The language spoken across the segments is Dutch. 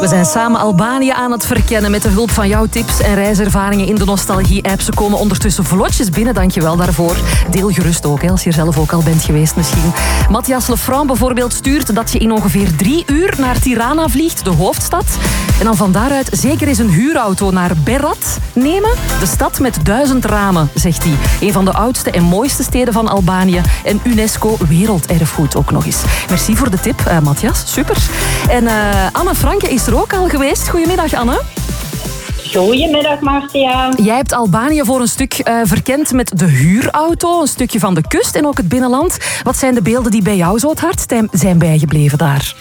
We zijn samen Albanië aan het verkennen met de hulp van jouw tips en reiservaringen in de Nostalgie-app. Ze komen ondertussen vlotjes binnen, dankjewel daarvoor. Deel gerust ook, als je er zelf ook al bent geweest misschien. Matthias Lefranc bijvoorbeeld stuurt dat je in ongeveer 3 uur naar Tirana vliegt, de hoofdstad. En dan van daaruit zeker eens een huurauto naar Berat nemen. De stad met 1000 ramen, zegt hij. Een van de oudste en mooiste steden van Albanië. En UNESCO Werelderfgoed ook nog eens. Merci voor de tip, Matthias. Super. En Anne Franke is er ook al geweest. Goedemiddag, Anne. Goedemiddag, Marcia. Jij hebt Albanië voor een stuk verkend met de huurauto. Een stukje van de kust en ook het binnenland. Wat zijn de beelden die bij jou zo het hardst zijn bijgebleven daar?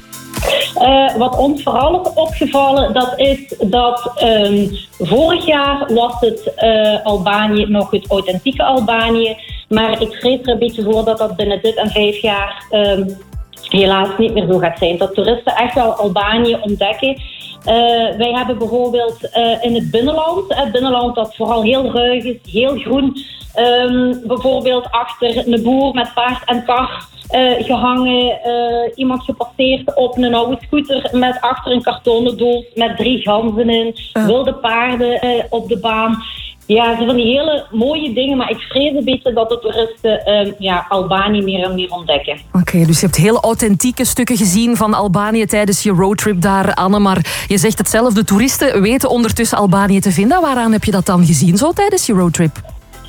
Wat ons vooral is opgevallen, dat is dat vorig jaar was het Albanië nog het authentieke Albanië. Maar ik vrees er een beetje voor dat dat binnen dit en 5 jaar helaas niet meer zo gaat zijn. Dat toeristen echt wel Albanië ontdekken. Wij hebben bijvoorbeeld in het binnenland dat vooral heel ruig is, heel groen. Bijvoorbeeld achter een boer met paard en kar gehangen. Iemand gepasseerd op een oude scooter met achter een kartonnen doos met 3 ganzen in. Wilde paarden op de baan. Ja, zo van die hele mooie dingen, maar ik vrees een beetje dat de toeristen Albanië meer en meer ontdekken. Oké, dus je hebt heel authentieke stukken gezien van Albanië tijdens je roadtrip daar, Anne. Maar je zegt het zelf, de toeristen weten ondertussen Albanië te vinden. Waaraan heb je dat dan gezien zo tijdens je roadtrip?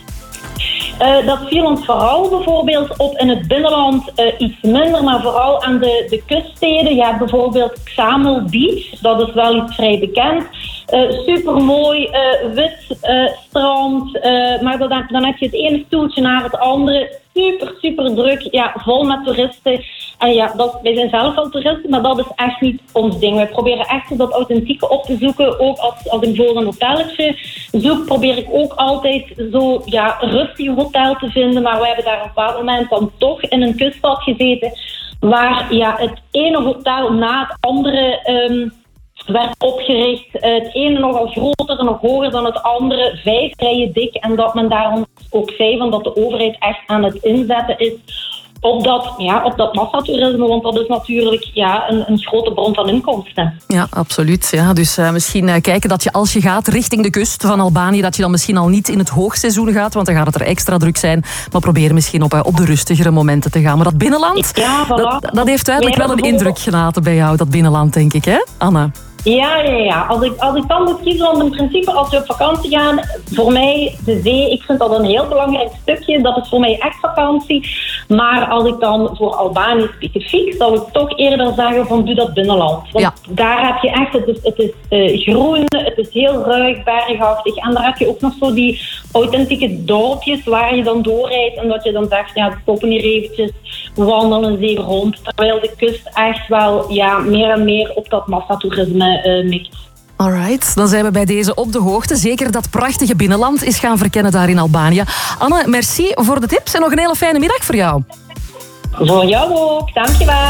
Dat viel ons vooral bijvoorbeeld op in het binnenland iets minder, maar vooral aan de kuststeden. Je hebt bijvoorbeeld Xamil Beach, dat is wel iets vrij bekend. Supermooi, wit strand, maar dan heb je het ene stoeltje naar het andere. Super druk, vol met toeristen. En wij zijn zelf wel toeristen, maar dat is echt niet ons ding. Wij proberen echt dat authentieke op te zoeken. Ook als ik voor een hotelletje zoek, probeer ik ook altijd zo rustig hotel te vinden. Maar wij hebben daar op een bepaald moment dan toch in een kuststad gezeten, waar het ene hotel na het andere werd opgericht. Het ene nogal groter en nog hoger dan het andere, 5 rijen dik. En dat men daarom ook zei van dat de overheid echt aan het inzetten is op dat massatoerisme, want dat is natuurlijk een grote bron van inkomsten. Ja, absoluut. Ja. Dus misschien kijken dat je als je gaat richting de kust van Albanië, dat je dan misschien al niet in het hoogseizoen gaat, want dan gaat het er extra druk zijn. Maar probeer misschien op de rustigere momenten te gaan. Maar dat binnenland, voilà. dat heeft duidelijk wel een indruk gelaten bij jou, dat binnenland, denk ik, hè, Anna? Ja. Als ik dan moet kiezen, want in principe als we op vakantie gaan, voor mij de zee, ik vind dat een heel belangrijk stukje. Dat is voor mij echt vakantie. Maar als ik dan voor Albanië specifiek, zou ik toch eerder zeggen van doe dat binnenland. Want daar heb je echt, het is groen, het is heel ruig, bergachtig. En daar heb je ook nog zo die authentieke dorpjes waar je dan doorrijdt en dat je dan zegt, we stoppen hier eventjes, we wandelen eens even rond. Terwijl de kust echt wel meer en meer op dat massatoerisme mikt. Alright, dan zijn we bij deze op de hoogte. Zeker dat prachtige binnenland is gaan verkennen daar in Albanië. Anne, merci voor de tips en nog een hele fijne middag voor jou. Voor jou ook, dankjewel.